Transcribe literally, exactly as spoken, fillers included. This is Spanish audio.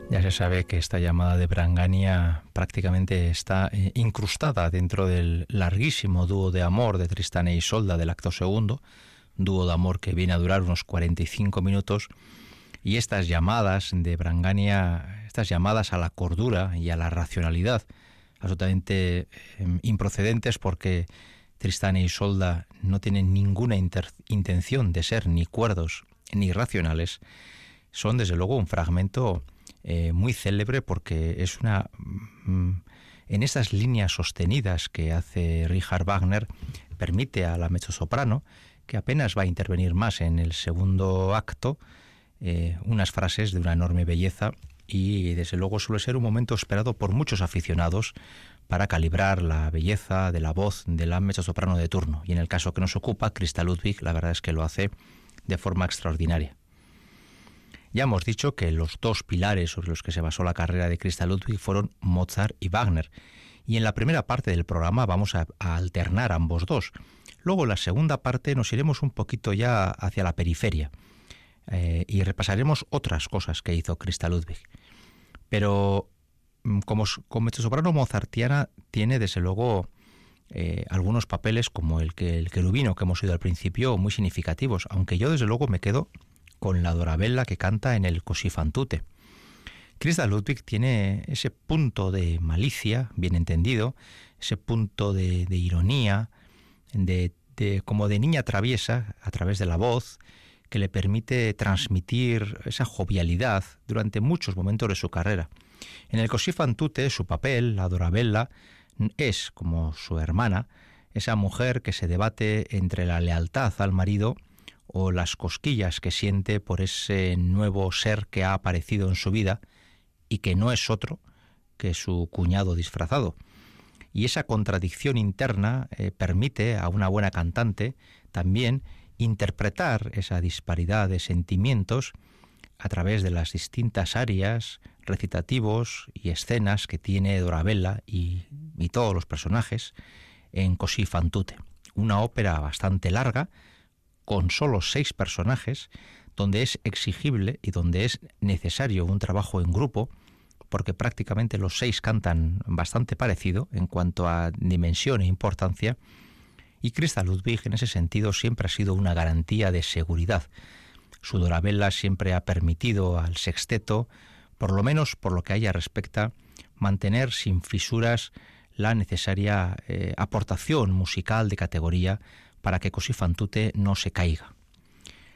Ya se sabe que esta llamada de Brangania prácticamente está eh, incrustada dentro del larguísimo dúo de amor de Tristán e Isolda del acto segundo, dúo de amor que viene a durar unos cuarenta y cinco minutos, y estas llamadas de Brangania, estas llamadas a la cordura y a la racionalidad, absolutamente eh, improcedentes, porque Tristán e Isolda no tienen ninguna inter- intención de ser ni cuerdos ni racionales, son desde luego un fragmento Eh, muy célebre, porque es una mm, en esas líneas sostenidas que hace Richard Wagner, permite a la mezzosoprano, que apenas va a intervenir más en el segundo acto, eh, unas frases de una enorme belleza, y desde luego suele ser un momento esperado por muchos aficionados para calibrar la belleza de la voz de la mezzosoprano de turno, y en el caso que nos ocupa, Christa Ludwig, la verdad es que lo hace de forma extraordinaria. Ya hemos dicho que los dos pilares sobre los que se basó la carrera de Christa Ludwig fueron Mozart y Wagner, y en la primera parte del programa vamos a, a alternar ambos dos. Luego en la segunda parte nos iremos un poquito ya hacia la periferia eh, y repasaremos otras cosas que hizo Christa Ludwig. Pero como, como mezzosoprano mozartiana tiene desde luego eh, algunos papeles como el, que, el querubino que hemos oído al principio muy significativos, aunque yo desde luego me quedo con la Dorabella que canta en el Così fan tutte. Christa Ludwig tiene ese punto de malicia, bien entendido, ese punto de, de ironía, de, de, como de niña traviesa a través de la voz, que le permite transmitir esa jovialidad durante muchos momentos de su carrera. En el Così fan tutte, su papel, la Dorabella, es, como su hermana, esa mujer que se debate entre la lealtad al marido o las cosquillas que siente por ese nuevo ser que ha aparecido en su vida y que no es otro que su cuñado disfrazado. Y esa contradicción interna eh, permite a una buena cantante también interpretar esa disparidad de sentimientos a través de las distintas arias, recitativos y escenas que tiene Dorabella y, y todos los personajes en Così fan tutte, una ópera bastante larga, con solo seis personajes, donde es exigible y donde es necesario un trabajo en grupo, porque prácticamente los seis cantan bastante parecido en cuanto a dimensión e importancia, y Christa Ludwig en ese sentido siempre ha sido una garantía de seguridad. Su Dorabella siempre ha permitido al sexteto, por lo menos por lo que a ella respecta, mantener sin fisuras la necesaria eh, aportación musical de categoría para que Così fan tutte no se caiga.